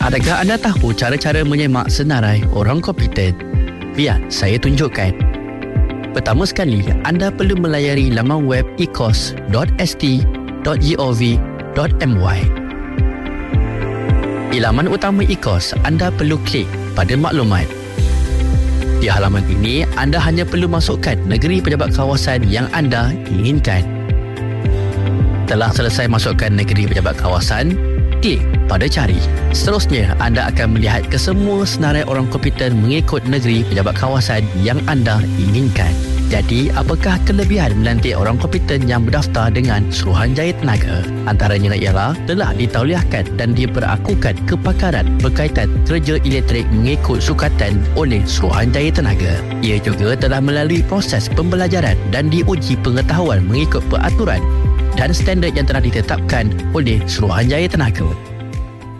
Adakah anda tahu cara-cara menyemak senarai orang kompeten? Biar saya tunjukkan. Pertama sekali, anda perlu melayari laman web ecos.st.gov.my. Di laman utama Ecos, anda perlu klik pada maklumat. Di halaman ini, anda hanya perlu masukkan negeri pejabat kawasan yang anda inginkan. Telah selesai masukkan negeri pejabat kawasan, klik pada cari. Seterusnya, anda akan melihat kesemua senarai orang kompeten mengikut negeri pejabat kawasan yang anda inginkan. Jadi, apakah kelebihan melantik orang kompeten yang berdaftar dengan Suruhanjaya Tenaga? Antaranya ialah telah ditauliahkan dan diperakukan kepakaran berkaitan kerja elektrik mengikut sukatan oleh Suruhanjaya Tenaga. Ia juga telah melalui proses pembelajaran dan diuji pengetahuan mengikut peraturan dan standard yang telah ditetapkan oleh Suruhanjaya Tenaga.